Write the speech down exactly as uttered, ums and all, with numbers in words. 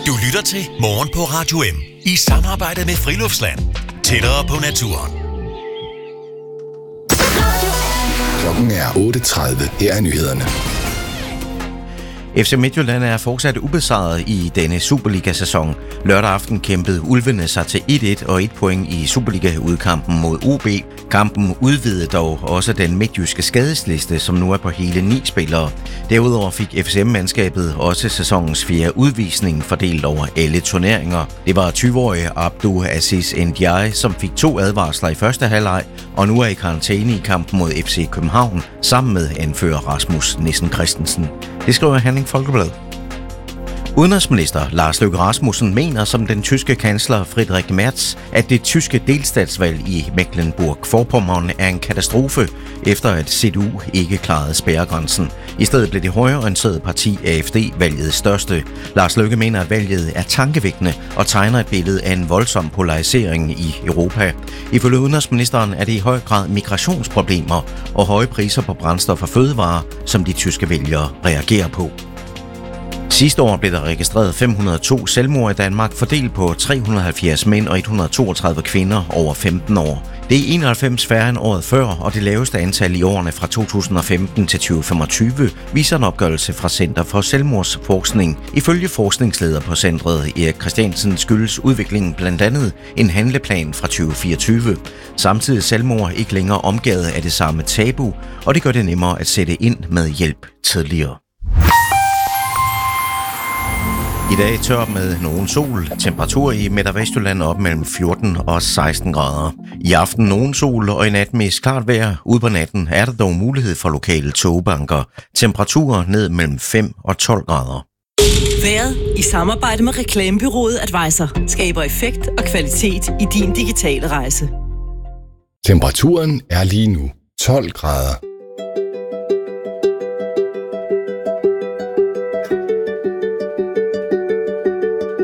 Du lytter til Morgen på Radio M i samarbejde med Friluftsland. Tættere på naturen. Klokken er otte tredive. Her er nyhederne. F C Midtjylland er fortsat ubesejret i denne Superliga-sæson. Lørdag aften kæmpede Ulvene sig til et et og et point i Superliga-udkampen mod O B. Kampen udvidede dog også den midtjyske skadesliste, som nu er på hele ni spillere. Derudover fik F C M-mandskabet også sæsonens fjerde udvisning fordelt over alle turneringer. Det var tyve-årige Abdu Aziz Ndiaye, som fik to advarsler i første halvleg, og nu er i karantæne i kampen mod F C København, sammen med anfører Rasmus Nissen Christensen. Det skriver Herning Folkeblad. Udenrigsminister Lars Løkke Rasmussen mener som den tyske kansler Friedrich Merz, at det tyske delstatsvalg i Mecklenburg-Vorpommern er en katastrofe, efter at C D U ikke klarede spærregrænsen. I stedet blev det højreorienterede parti A F D valgets største. Lars Løkke mener, at valget er tankevækkende og tegner et billede af en voldsom polarisering i Europa. Ifølge udenrigsministeren er det i høj grad migrationsproblemer og høje priser på brændstof og fødevarer, som de tyske vælgere reagerer på. Sidste år blev der registreret fem hundrede og to selvmord i Danmark, fordelt på tre hundrede og halvfjerds mænd og et hundrede og toogtredive kvinder over femten år. Det er enoghalvfems færre end året før, og det laveste antal i årene fra to tusind og femten til tyve femogtyve, viser en opgørelse fra Center for Selvmordsforskning. Ifølge forskningsleder på centret Erik Christiansen skyldes udviklingen blandt andet en handleplan fra tyve fireogtyve. Samtidig er selvmord ikke længere omgærdet af det samme tabu, og det gør det nemmere at sætte ind med hjælp tidligere. I dag tør med nogen sol. Temperatur i Midt- og Vestjylland op mellem fjorten og seksten grader. I aften nogen sol og i nat mest klart vejr. Ude på natten er der dog mulighed for lokale togbanker. Temperaturer ned mellem fem og tolv grader. Vejret i samarbejde med reklamebureauet Advisor skaber effekt og kvalitet i din digitale rejse. Temperaturen er lige nu tolv grader.